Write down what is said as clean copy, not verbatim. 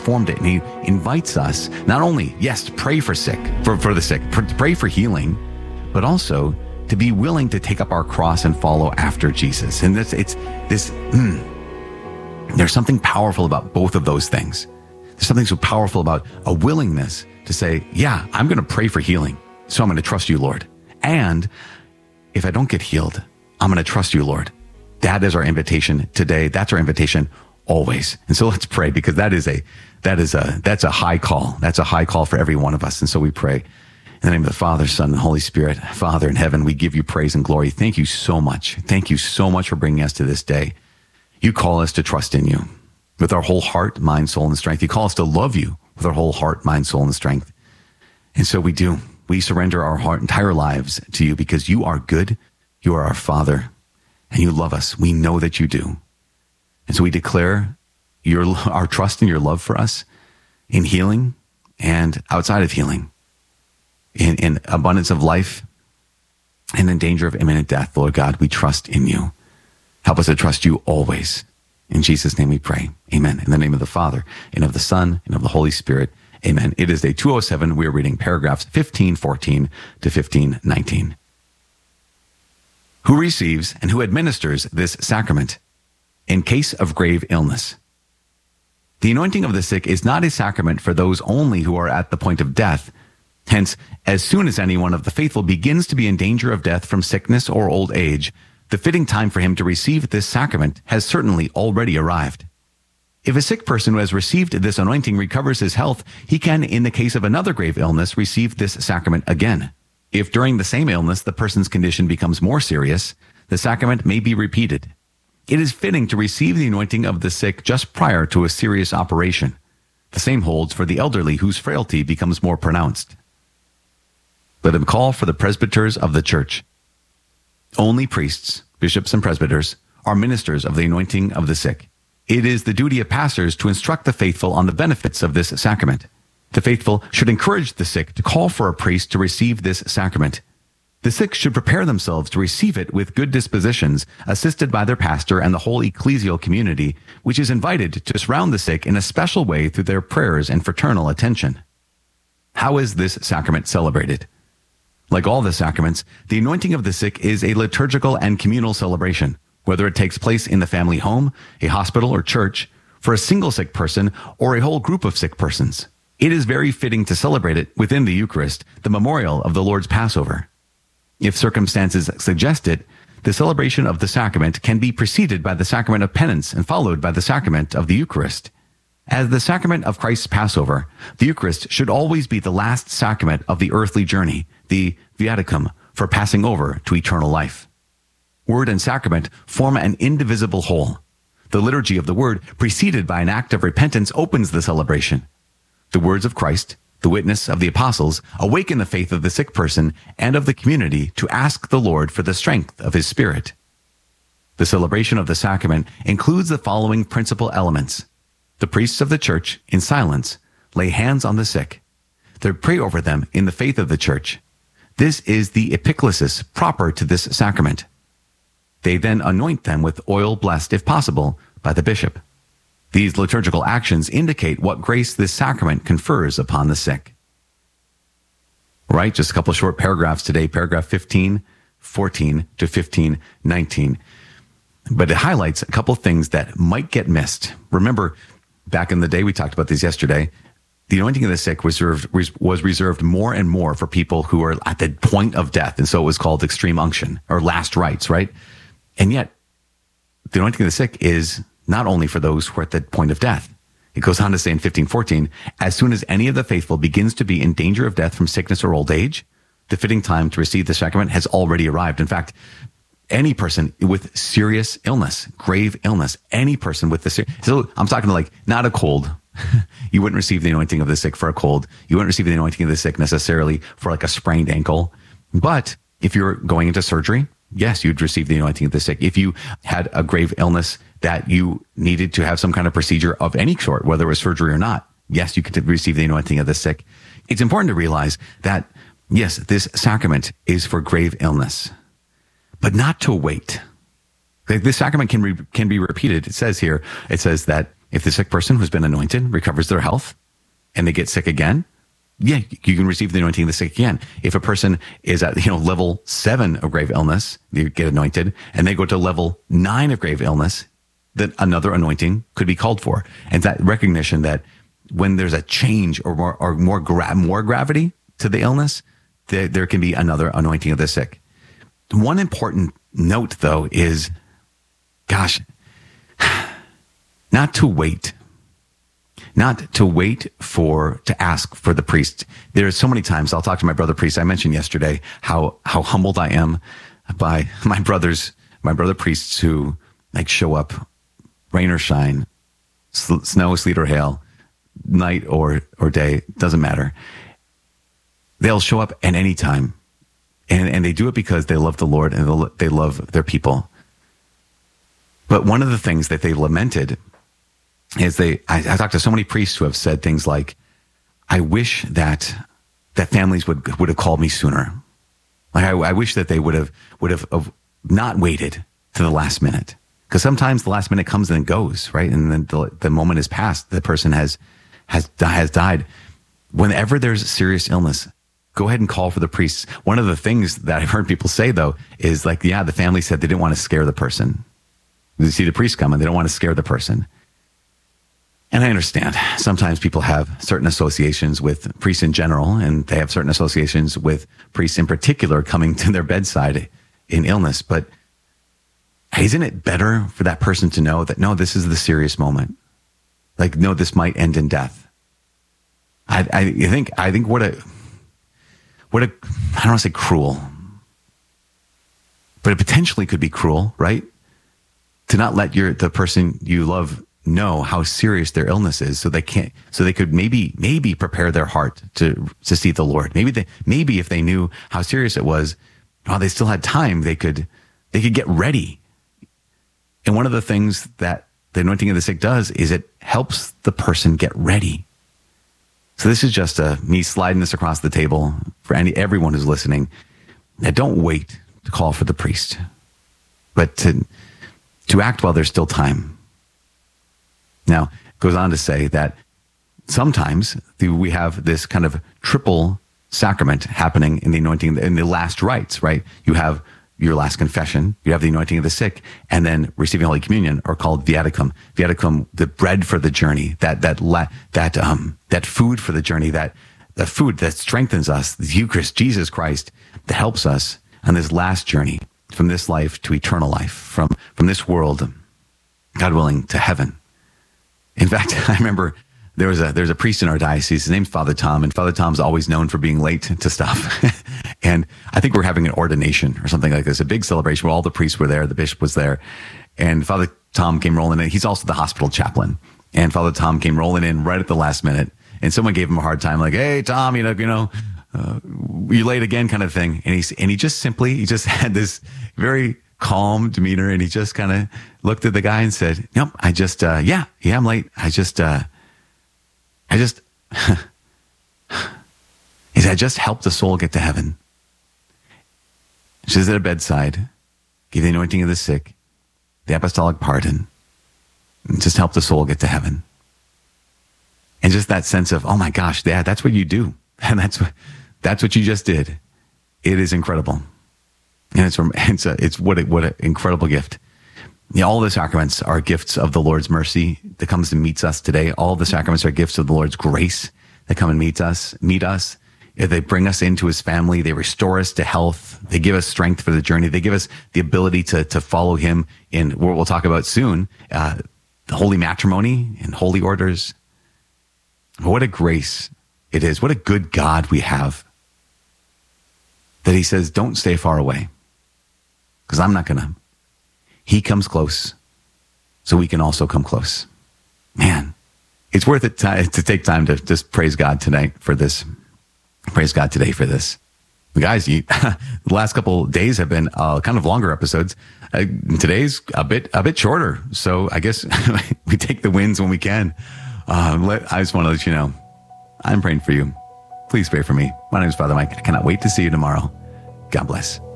transformed it. And he invites us not only, yes, to pray for the sick, pray for healing, but also to be willing to take up our cross and follow after Jesus. And there's something powerful about both of those things. There's something so powerful about a willingness to say, yeah, I'm going to pray for healing, so I'm going to trust you, Lord. And if I don't get healed, I'm going to trust you, Lord. That is our invitation today. That's our invitation always. And so let's pray, because that's a high call. That's a high call for every one of us. And so we pray in the name of the Father, Son, and Holy Spirit. Father in heaven, we give you praise and glory. Thank you so much. Thank you so much for bringing us to this day. You call us to trust in you with our whole heart, mind, soul, and strength. You call us to love you with our whole heart, mind, soul, and strength. And so we do. We surrender our entire lives to you because you are good. You are our Father, and you love us. We know that you do. And so we declare our trust and your love for us in healing and outside of healing, in abundance of life and in danger of imminent death. Lord God, we trust in you. Help us to trust you always. In Jesus' name we pray. Amen. In the name of the Father, and of the Son, and of the Holy Spirit. Amen. It is day 207. We are reading paragraphs 1514 to 1519. Who receives and who administers this sacrament in case of grave illness? The anointing of the sick is not a sacrament for those only who are at the point of death. Hence, as soon as anyone of the faithful begins to be in danger of death from sickness or old age, the fitting time for him to receive this sacrament has certainly already arrived. If a sick person who has received this anointing recovers his health, he can, in the case of another grave illness, receive this sacrament again. If during the same illness the person's condition becomes more serious, the sacrament may be repeated. It is fitting to receive the anointing of the sick just prior to a serious operation. The same holds for the elderly whose frailty becomes more pronounced. Let him call for the presbyters of the church. Only priests, bishops, and presbyters are ministers of the anointing of the sick. It is the duty of pastors to instruct the faithful on the benefits of this sacrament. The faithful should encourage the sick to call for a priest to receive this sacrament. The sick should prepare themselves to receive it with good dispositions, assisted by their pastor and the whole ecclesial community, which is invited to surround the sick in a special way through their prayers and fraternal attention. How is this sacrament celebrated? Like all the sacraments, the anointing of the sick is a liturgical and communal celebration, whether it takes place in the family home, a hospital, or church, for a single sick person or a whole group of sick persons. It is very fitting to celebrate it within the Eucharist, the memorial of the Lord's Passover. If circumstances suggest it, the celebration of the sacrament can be preceded by the sacrament of penance and followed by the sacrament of the Eucharist. As the sacrament of Christ's Passover, the Eucharist should always be the last sacrament of the earthly journey, the viaticum, for passing over to eternal life. Word and sacrament form an indivisible whole. The liturgy of the word, preceded by an act of repentance, opens the celebration. The words of Christ, the witness of the apostles, awaken the faith of the sick person and of the community to ask the Lord for the strength of his Spirit. The celebration of the sacrament includes the following principal elements. The priests of the church, in silence, lay hands on the sick. They pray over them in the faith of the church. This is the epiclesis proper to this sacrament. They then anoint them with oil blessed, if possible, by the bishop. These liturgical actions indicate what grace this sacrament confers upon the sick. Right, just a couple of short paragraphs today, paragraph 1514 to 1519. But it highlights a couple of things that might get missed. Remember, back in the day, we talked about this yesterday, the anointing of the sick was reserved more and more for people who are at the point of death. And so it was called extreme unction or last rites, right? And yet, the anointing of the sick is not only for those who are at the point of death. It goes on to say in 1514, as soon as any of the faithful begins to be in danger of death from sickness or old age, the fitting time to receive the sacrament has already arrived. In fact, any person with serious illness, grave illness, any person with so I'm talking like not a cold. You wouldn't receive the anointing of the sick for a cold. You wouldn't receive the anointing of the sick necessarily for like a sprained ankle. But if you're going into surgery, yes, you'd receive the anointing of the sick. If you had a grave illness that you needed to have some kind of procedure of any sort, whether it was surgery or not, yes, you could receive the anointing of the sick. It's important to realize that, yes, this sacrament is for grave illness, but not to wait. Like this sacrament can be repeated. It says here, it says that If the sick person who's been anointed recovers their health and they get sick again, yeah, you can receive the anointing of the sick again. If a person is at, level 7 of grave illness, you get anointed, and they go to level 9 of grave illness, then another anointing could be called for. And that recognition that when there's a change or more gravity to the illness, there can be another anointing of the sick. One important note, though, is, not to wait to ask for the priest. There's so many times I'll talk to my brother priest. I mentioned yesterday how humbled I am by my brother priests who show up, rain or shine, snow, sleet or hail, night or day, doesn't matter. They'll show up at any time, and they do it because they love the Lord and they love their people. But one of the things that they lamented is I talked to so many priests who have said things like, I wish that families would have called me sooner. I wish that they would have not waited to the last minute. Because sometimes the last minute comes and goes, right? And then the moment is past. The person has died. Whenever there's serious illness, go ahead and call for the priests. One of the things that I've heard people say, though, is the family said they didn't want to scare the person. They see the priest come and they don't want to scare the person. And I understand. Sometimes people have certain associations with priests in general, and they have certain associations with priests in particular coming to their bedside in illness. But isn't it better for that person to know that, no, this is the serious moment? No, this might end in death. I think what a I don't want to say cruel, but it potentially could be cruel, right? To not let the person you love know how serious their illness is, so they could maybe prepare their heart to see the Lord. Maybe if they knew how serious it was, while they still had time, they could get ready. And one of the things that the anointing of the sick does is it helps the person get ready. So this is just me sliding this across the table for everyone who's listening. Now, don't wait to call for the priest, but to act while there's still time. Now, it goes on to say that sometimes we have this kind of triple sacrament happening in the anointing, in the last rites, right? You have your last confession, you have the anointing of the sick, and then receiving Holy Communion, or called viaticum. Viaticum, the bread for the journey, that food for the journey, the food that strengthens us, the Eucharist, Jesus Christ, that helps us on this last journey from this life to eternal life, from this world, God willing, to heaven. In fact, I remember there's a priest in our diocese. His name's Father Tom, and Father Tom's always known for being late to stuff. And I think we're having an ordination or something like this, a big celebration where all the priests were there, the bishop was there, and Father Tom came rolling in. He's also the hospital chaplain, and Father Tom came rolling in right at the last minute, and someone gave him a hard time, like, "Hey, Tom, you late again," kind of thing. And he just had this very calm demeanor, and he just kind of looked at the guy and said, "Nope, I'm late. I just he said, I just helped the soul get to heaven." She's at a bedside, give the anointing of the sick, the apostolic pardon, and just help the soul get to heaven. And just that sense of, oh my gosh, yeah, that's what you do. And that's what you just did. It is incredible. And it's what an incredible gift. Yeah, all the sacraments are gifts of the Lord's mercy that comes and meets us today. All the sacraments are gifts of the Lord's grace that come and meet us. They bring us into his family. They restore us to health. They give us strength for the journey. They give us the ability to follow him in what we'll talk about soon, the holy matrimony and holy orders. What a grace it is. What a good God we have, that he says, don't stay far away, because I'm not going to. He comes close, so we can also come close. Man, it's worth it to take time to just praise God tonight for this. Praise God today for this. Guys, the last couple days have been kind of longer episodes. Today's a bit shorter, so I guess we take the wins when we can. I just want to let you know, I'm praying for you. Please pray for me. My name is Father Mike. I cannot wait to see you tomorrow. God bless.